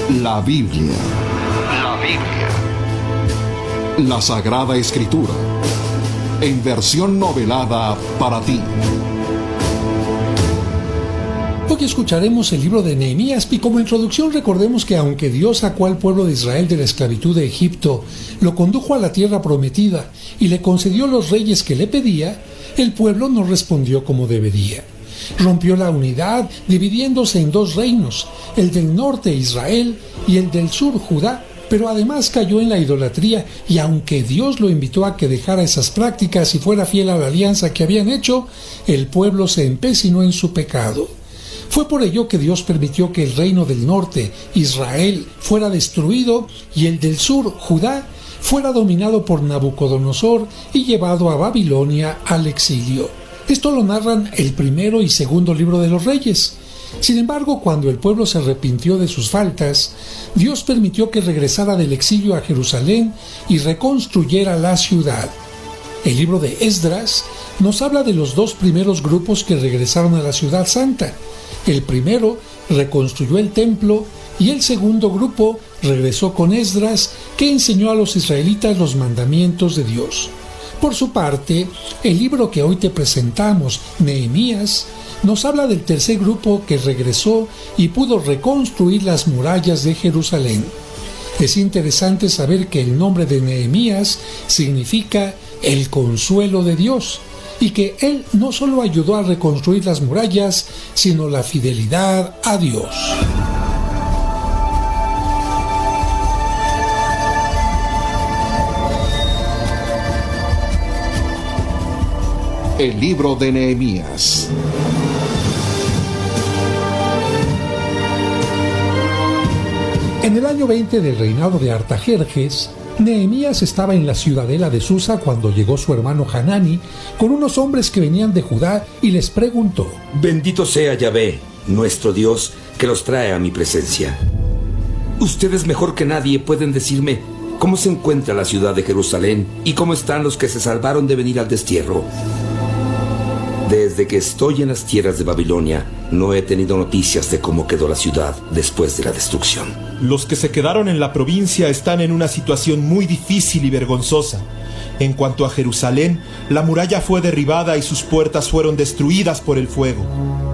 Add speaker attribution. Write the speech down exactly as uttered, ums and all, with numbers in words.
Speaker 1: La Biblia. La Biblia. La Sagrada Escritura. En versión novelada para ti.
Speaker 2: Hoy escucharemos el libro de Nehemías y como introducción recordemos que aunque Dios sacó al pueblo de Israel de la esclavitud de Egipto, lo condujo a la tierra prometida y le concedió los reyes que le pedía, el pueblo no respondió como debería. Rompió la unidad dividiéndose en dos reinos, el del norte Israel y el del sur Judá, pero además cayó en la idolatría y aunque Dios lo invitó a que dejara esas prácticas y fuera fiel a la alianza que habían hecho, el pueblo se empecinó en su pecado. Fue por ello que Dios permitió que el reino del norte, Israel, fuera destruido y el del sur, Judá, fuera dominado por Nabucodonosor y llevado a Babilonia al exilio. Esto lo narran el primero y segundo libro de los Reyes. Sin embargo, cuando el pueblo se arrepintió de sus faltas, Dios permitió que regresara del exilio a Jerusalén y reconstruyera la ciudad. El libro de Esdras nos habla de los dos primeros grupos que regresaron a la ciudad santa. El primero reconstruyó el templo y el segundo grupo regresó con Esdras, que enseñó a los israelitas los mandamientos de Dios. Por su parte, el libro que hoy te presentamos, Nehemías, nos habla del tercer grupo que regresó y pudo reconstruir las murallas de Jerusalén. Es interesante saber que el nombre de Nehemías significa el consuelo de Dios, y que él no solo ayudó a reconstruir las murallas, sino la fidelidad a Dios.
Speaker 1: El libro de Nehemías.
Speaker 2: En el año veinte del reinado de Artajerjes, Nehemías estaba en la ciudadela de Susa cuando llegó su hermano Hanani con unos hombres que venían de Judá y les preguntó:
Speaker 3: Bendito sea Yahvé, nuestro Dios, que los trae a mi presencia. Ustedes mejor que nadie pueden decirme cómo se encuentra la ciudad de Jerusalén y cómo están los que se salvaron de venir al destierro. Desde que estoy en las tierras de Babilonia, no he tenido noticias de cómo quedó la ciudad después de la destrucción.
Speaker 4: Los que se quedaron en la provincia están en una situación muy difícil y vergonzosa. En cuanto a Jerusalén, la muralla fue derribada y sus puertas fueron destruidas por el fuego.